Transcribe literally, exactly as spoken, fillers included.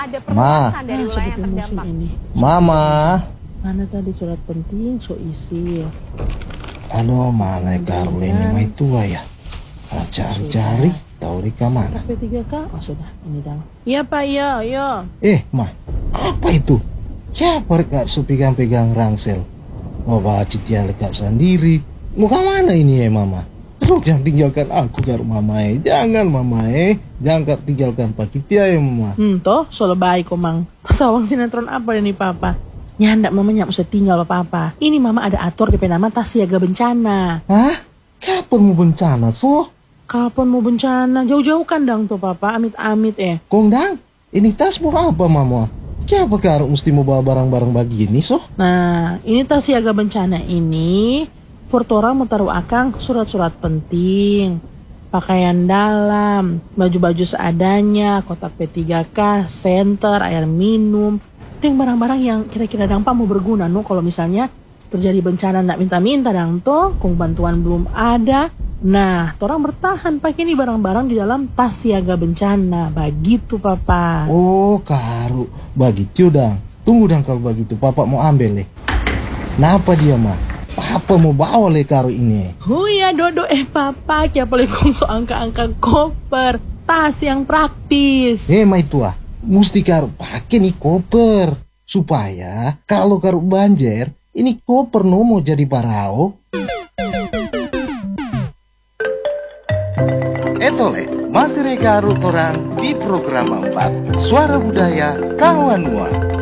ada perluasan dari nah, wilayah yang terdampak. Ini. Mama. Mana tadi surat penting so isi. Halo, mana karo ini mai tua ya? Ah, cari-cari tahu di mana? P tiga K. Oh sudah, ini dang. Iya Pak, iya, iya. Eh, Ma, apa itu? Siapa rekap so pegang-pegang rangsel? Mau bawa Citia lekap sendiri. Mau ke mana ini ya, Mama? Lu jangan tinggalkan aku karo Mama eh. Jangan Mama eh. Jangan tinggalkan Pak Citia ya, Mama. Hmm, toh, soal baik komang. Sawang sinetron apa ini Papa? Nyandak mamanya usah tinggal apa-apa. Ini Mama ada atur D P nama tas siaga bencana. Hah? Kapan mau bencana, so? Kapan mau bencana? Jauh-jauh kan dang tuh Papa, amit-amit eh. Kong dang, ini tas mau apa Mama? Siapa karo mesti mau bawa barang-barang begini, so? Nah, ini tas siaga bencana ini Fortora mau taruh akang surat-surat penting, pakaian dalam, baju-baju seadanya, kotak P tiga K, senter, air minum, dan barang-barang yang kira-kira dampak mau berguna no kalau misalnya terjadi bencana ndak minta-minta dang toh, kong bantuan belum ada. Nah, orang bertahan pakai ini barang-barang di dalam tas siaga bencana. Begitu, Papa. Oh, karu. Begitu, dang. Tunggu, dang, kalau begitu. Papa mau ambil, deh. Kenapa dia, mah? Papa mau bawa, le, karu ini. Oh ya, Dodo. Eh, Papa. Kaya boleh kongso angka-angka koper. Tas yang praktis. Eh, mah itu, ah. Mesti karu pakai nih koper. Supaya, kalau karu banjir, ini koper no mau jadi parao. Etole, masih reka orang di program empat Suara Budaya Kawan Mua.